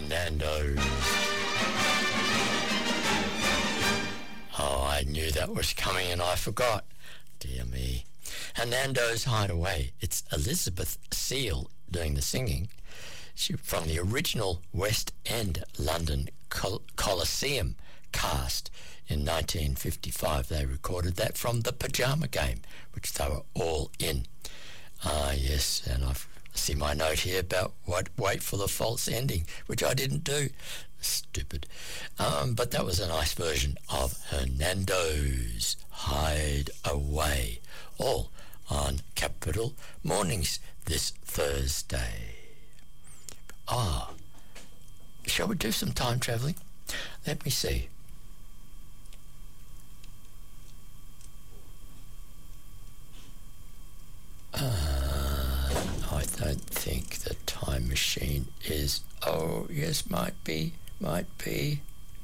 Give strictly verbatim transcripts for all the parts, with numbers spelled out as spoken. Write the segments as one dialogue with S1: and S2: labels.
S1: Hernando. Oh, I knew that was coming and I forgot. Dear me. Hernando's Hideaway. It's Elizabeth Seal doing the singing. She, from the original West End London Col- Coliseum cast in nineteen fifty-five. They recorded that from The Pyjama Game, which they were all in. Ah, yes, and I see my note here about what wait for the false ending, which I didn't do. Stupid. Um, but that was a nice version of Hernando's Hideaway, all on Capital Mornings this Thursday. Ah, shall we do some time travelling? Let me see. Uh, I don't think the time machine is... Oh, yes, might be, might be.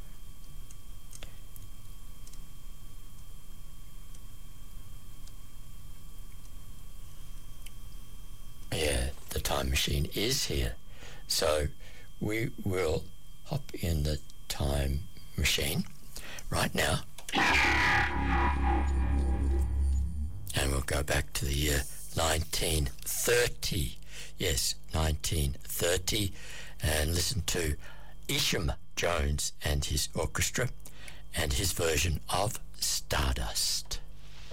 S1: Yeah, the time machine is here. So we will hop in the time machine right now. And we'll go back to the year nineteen thirty. Yes, nineteen thirty. And listen to Isham Jones and his orchestra and his version of Stardust.